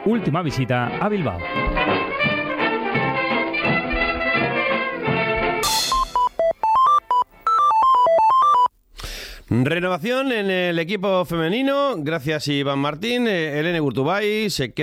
última visita a Bilbao. Renovación en el equipo femenino, gracias Iván Martín. Elene Gurtubay se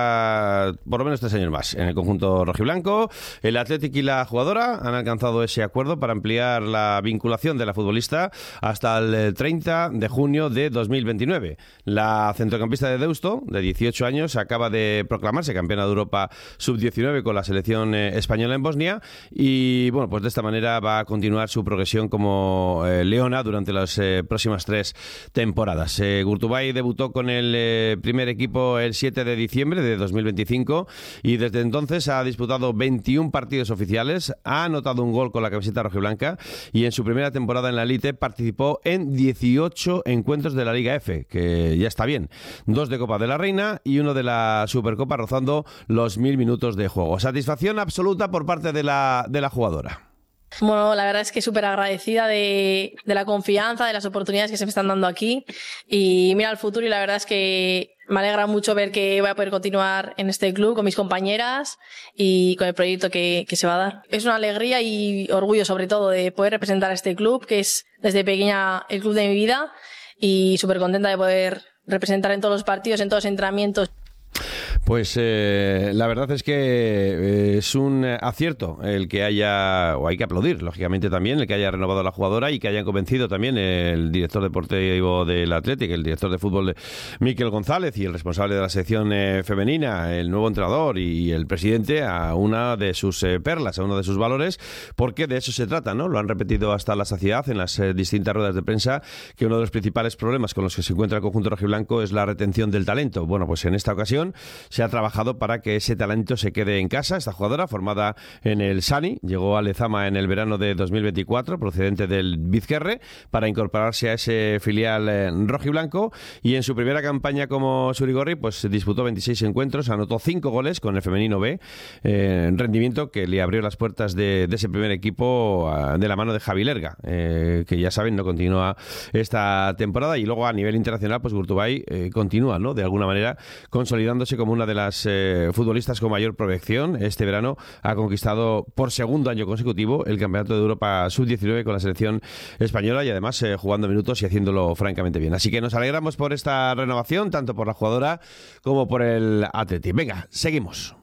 queda por lo menos 3 años más en el conjunto rojiblanco. El Athletic y la jugadora han alcanzado ese acuerdo para ampliar la vinculación de la futbolista hasta el 30 de junio de 2029. La centrocampista de Deusto, de 18 años, acaba de proclamarse campeona de Europa sub-19 con la selección española en Bosnia y bueno, pues de esta manera va a continuar su progresión como leona durante las próximas 3 temporadas. Gurtubay debutó con el primer equipo el 7 de diciembre de 2025 y desde entonces ha disputado 21 partidos oficiales, ha anotado un gol con la camiseta rojiblanca y en su primera temporada en la Elite participó en 18 encuentros de la Liga F, que ya está bien. 2 de Copa de la Reina y 1 de la Supercopa, rozando los 1000 minutos de juego. Satisfacción absoluta por parte de la jugadora. Bueno, la verdad es que súper agradecida de la confianza, de las oportunidades que se me están dando aquí y mira al futuro y la verdad es que me alegra mucho ver que voy a poder continuar en este club con mis compañeras y con el proyecto que se va a dar. Es una alegría y orgullo sobre todo de poder representar a este club que es desde pequeña el club de mi vida y súper contenta de poder representar en todos los partidos, en todos los entrenamientos. Pues la verdad es que es un acierto el que haya, o hay que aplaudir, lógicamente también, el que haya renovado a la jugadora y que hayan convencido también el director deportivo del Athletic, el director de fútbol Miquel González y el responsable de la sección femenina, el nuevo entrenador y el presidente a una de sus perlas, a uno de sus valores, porque de eso se trata, ¿no? Lo han repetido hasta la saciedad en las distintas ruedas de prensa, que uno de los principales problemas con los que se encuentra el conjunto rojiblanco es la retención del talento. Bueno, pues en esta ocasión se ha trabajado para que ese talento se quede en casa. Esta jugadora, formada en el Sani, llegó a Lezama en el verano de 2024, procedente del Bizquerre, para incorporarse a ese filial rojiblanco y en su primera campaña como Surigorri pues disputó 26 encuentros, anotó 5 goles con el femenino B, rendimiento que le abrió las puertas de ese primer equipo de la mano de Javi Lerga, que ya saben no continúa esta temporada y luego a nivel internacional pues Gurtubay continúa, ¿no?, de alguna manera consolidándose como una de las futbolistas con mayor proyección. Este verano ha conquistado por segundo año consecutivo el Campeonato de Europa Sub-19 con la selección española y además jugando minutos y haciéndolo francamente bien. Así que nos alegramos por esta renovación, tanto por la jugadora como por el Athletic. Venga, seguimos.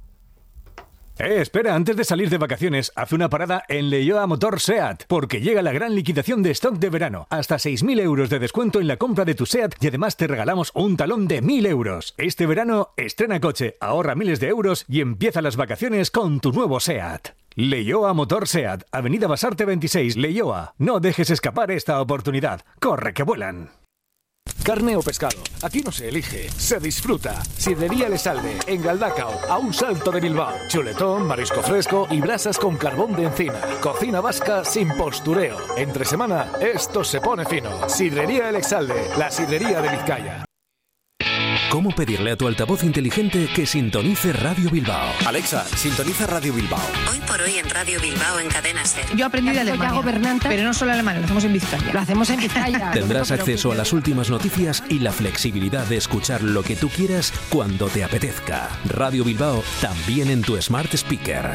Espera, antes de salir de vacaciones, haz una parada en Leioa Motor SEAT, porque llega la gran liquidación de stock de verano. Hasta 6.000 euros de descuento en la compra de tu SEAT y además te regalamos un talón de 1.000 euros. Este verano, estrena coche, ahorra miles de euros y empieza las vacaciones con tu nuevo SEAT. Leioa Motor SEAT, Avenida Basarte 26, Leioa. No dejes escapar esta oportunidad. ¡Corre que vuelan! Carne o pescado, aquí no se elige, se disfruta. Sidrería Lesalde, en Galdacao, a un salto de Bilbao. Chuletón, marisco fresco y brasas con carbón de encina. Cocina vasca sin postureo. Entre semana, esto se pone fino. Sidrería El Exalde, la sidrería de Vizcaya. ¿Cómo pedirle a tu altavoz inteligente que sintonice Radio Bilbao? Alexa, sintoniza Radio Bilbao. Hoy por hoy en Radio Bilbao en Cadena SER. Yo aprendí de Alemania, pero no solo Alemania, lo hacemos en Vizcaya. Lo hacemos en Vizcaya. Tendrás acceso a las últimas noticias y la flexibilidad de escuchar lo que tú quieras cuando te apetezca. Radio Bilbao, también en tu Smart Speaker.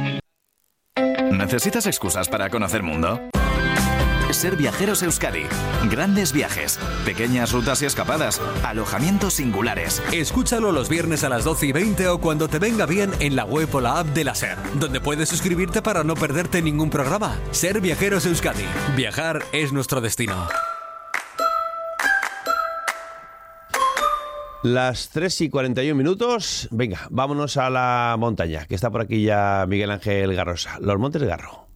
¿Necesitas excusas para conocer mundo? Ser Viajeros Euskadi. Grandes viajes, pequeñas rutas y escapadas, alojamientos singulares. Escúchalo los viernes a las 12:20 o cuando te venga bien en la web o la app de la SER, donde puedes suscribirte para no perderte ningún programa. Ser Viajeros Euskadi. Viajar es nuestro destino. Las 3:41. Venga, vámonos a la montaña, que está por aquí ya Miguel Ángel Garrosa. Los Montes de Garro.